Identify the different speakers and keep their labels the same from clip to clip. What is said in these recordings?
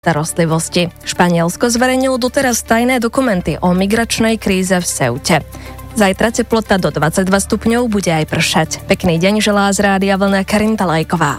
Speaker 1: starostlivosti. Španielsko zverejnilo doteraz tajné dokumenty o migračnej kríze v Ceute. Zajtra teplota do 22 stupňov, bude aj pršať. Pekný deň želá z Rádia Vlna Karinta Lajková.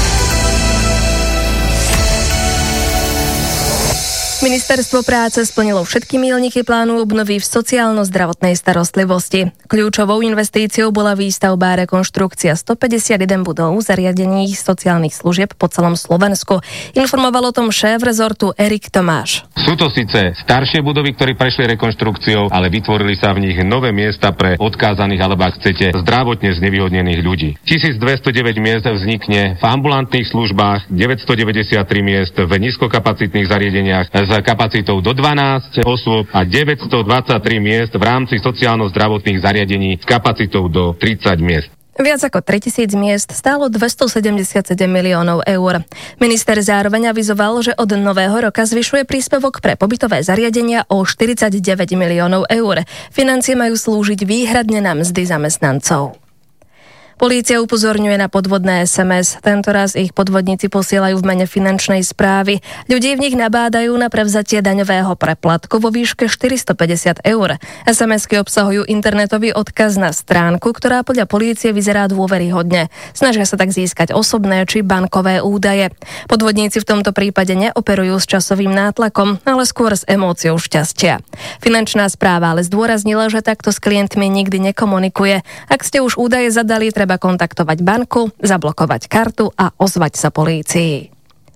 Speaker 1: Ministerstvo práce splnilo všetky míľniky plánu obnovy v sociálno-zdravotnej starostlivosti. Kľúčovou investíciou bola výstavba a rekonštrukcia 151 budov zariadení sociálnych služieb po celom Slovensku. Informoval o tom šéf rezortu Erik Tomáš.
Speaker 2: Sú to síce staršie budovy, ktoré prešli rekonštrukciou, ale vytvorili sa v nich nové miesta pre odkázaných alebo, ak chcete, zdravotne znevýhodnených ľudí. 1209 miest vznikne v ambulantných službách, 993 miest v nízkokapacitných zariadeniach s kapacitou do 12 osôb a 923 miest v rámci sociálno-zdravotných zariadení s kapacitou do 30 miest.
Speaker 1: Viac ako 3000 miest stálo 277 miliónov eur. Minister zároveň avizoval, že od nového roka zvyšuje príspevok pre pobytové zariadenia o 49 miliónov eur. Financie majú slúžiť výhradne na mzdy zamestnancov. Polícia upozorňuje na podvodné SMS. Tentoraz ich podvodníci posielajú v mene finančnej správy. Ľudí v nich nabádajú na prevzatie daňového preplatku vo výške 450 eur. SMS-ky obsahujú internetový odkaz na stránku, ktorá podľa polície vyzerá dôveryhodne. Snažia sa tak získať osobné či bankové údaje. Podvodníci v tomto prípade neoperujú s časovým nátlakom, ale skôr s emóciou šťastia. Finančná správa ale zdôraznila, že takto s klientmi nikdy nekomunikuje. Ak ste už údaje zadali, treba kontaktovať banku, zablokovať kartu a ozvať sa polícii.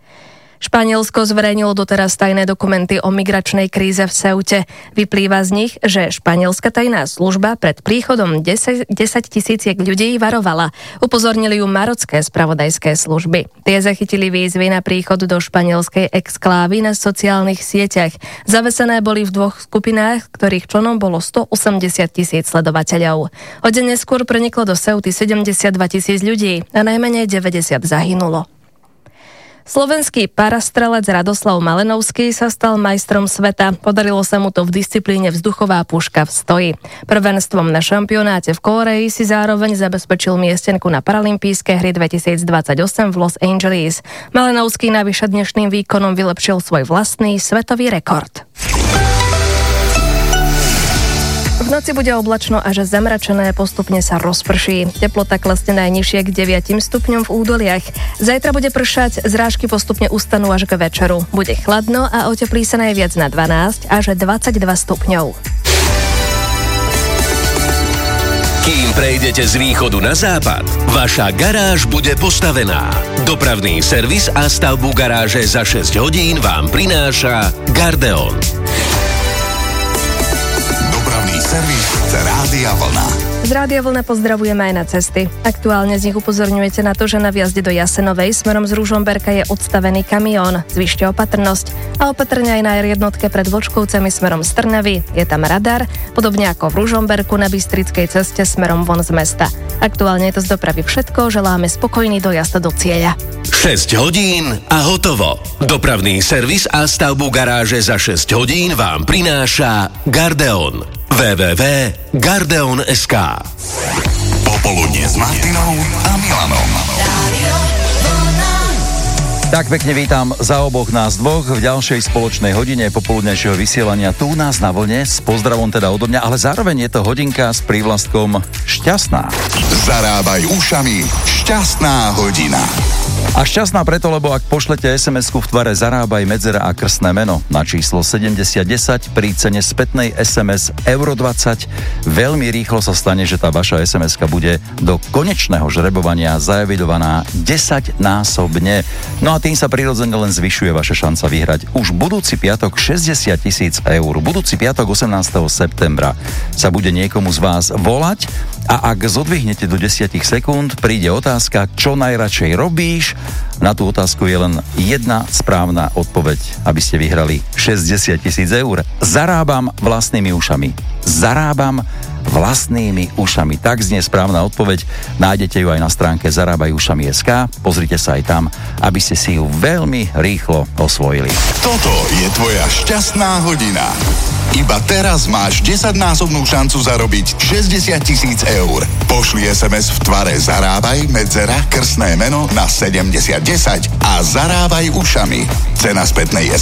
Speaker 1: Španielsko zverejnilo doteraz tajné dokumenty o migračnej kríze v Ceute. Vyplýva z nich, že španielska tajná služba pred príchodom 10 tisíciek ľudí varovala. Upozornili ju marocké spravodajské služby. Tie zachytili výzvy na príchod do španielskej exklávy na sociálnych sieťach. Zavesené boli v dvoch skupinách, ktorých členom bolo 180 000 sledovateľov. O deň neskôr preniklo do Ceuty 72 000 ľudí a najmenej 90 zahynulo. Slovenský parastrelec Radoslav Malenovský sa stal majstrom sveta. Podarilo sa mu to v disciplíne vzduchová puška v stoji. Prvenstvom na šampionáte v Kórei si zároveň zabezpečil miestenku na paralympijské hry 2028 v Los Angeles. Malenovský navyše dnešným výkonom vylepšil svoj vlastný svetový rekord. V noci bude oblačno až zamračené, postupne sa rozprší. Teplota klesne najnižšie k 9 stupňom v údoliach. Zajtra bude pršať, zrážky postupne ustanú až k večeru. Bude chladno a oteplí sa najviac na 12 až 22 stupňov.
Speaker 3: Kým prejdete z východu na západ, vaša garáž bude postavená. Dopravný servis a stavbu garáže za 6 hodín vám prináša Gardeon.
Speaker 4: Servis Rádia Vlna.
Speaker 1: Z Rádia Vlna pozdravujeme aj na cesty. Aktuálne z nich upozorňujete na to, že na vjazde do Jasenovej smerom z Ružomberka je odstavený kamión. Zvyšte opatrnosť a opatrne aj na R1 pred Vlčkovcami smerom z Trnavy. Je tam radar, podobne ako v Ružomberku na Bystrickej ceste smerom von z mesta. Aktuálne je to z dopravy všetko, želáme spokojný dojazd do cieľa.
Speaker 3: 6 hodín a hotovo. Dopravný servis a stavbu garáže za 6 hodín vám prináša Gardeon. www.gardeon.sk.
Speaker 4: Popoludnie s Martinou a Milanom.
Speaker 5: Tak pekne vítam za oboch nás dvoch v ďalšej spoločnej hodine popoludnejšieho vysielania tu nás na vlne. S pozdravom teda odo mňa, ale zároveň je to hodinka s prívlastkom šťastná.
Speaker 4: Zarábaj ušami, šťastná hodina.
Speaker 5: A šťastná preto, lebo ak pošlete SMS-ku v tvare Zarábaj, medzera a krstné meno na číslo 7010 pri cene spätnej SMS euro 20, veľmi rýchlo sa stane, že tá vaša SMS-ka bude do konečného žrebovania zaevidovaná 10-násobne. No a tým sa prirodzene len zvyšuje vaša šanca vyhrať už budúci piatok 60 000 eur. Budúci piatok 18. septembra sa bude niekomu z vás volať a ak zodvihnete do 10 sekúnd, príde otázka, čo najradšej robíš. Na tú otázku je len jedna správna odpoveď, aby ste vyhrali 60 000 eur. Zarábam vlastnými ušami. Zarábam vlastnými ušami. Tak znie správna odpoveď. Nájdete ju aj na stránke zarábajušami.sk. Pozrite sa aj tam, aby ste si ju veľmi rýchlo osvojili.
Speaker 4: Toto je tvoja šťastná hodina. Iba teraz máš 10-násobnú šancu zarobiť 60 000 eur. Pošli SMS v tvare Zarábaj, medzera, krstné meno na 7010 a zarábaj ušami. Cena spätnej